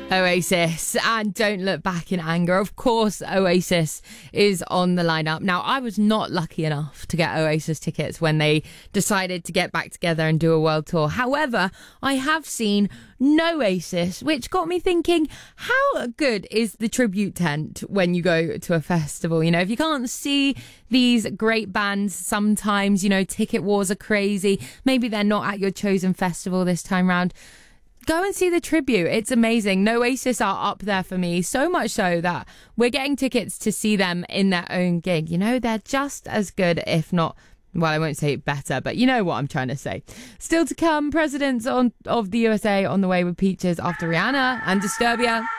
Oasis and Don't Look Back in Anger. Of course, Oasis is on the lineup. Now, I was not lucky enough to get Oasis tickets when they decided to get back together and do a world tour. However, I have seen Noasis, which got me thinking, how good is the tribute tent when you go to a festival? You know, if you can't see these great bands, sometimes, you know, ticket wars are crazy. Maybe they're not at your chosen festival this time round. Go and see the tribute. It's amazing. Noasis are up there for me, so much so that we're getting tickets to see them in their own gig. You know, they're just as good, if not, well, I won't say better, but you know what I'm trying to say. Still to come, presidents of the USA on the way with Peaches after Rihanna and Disturbia.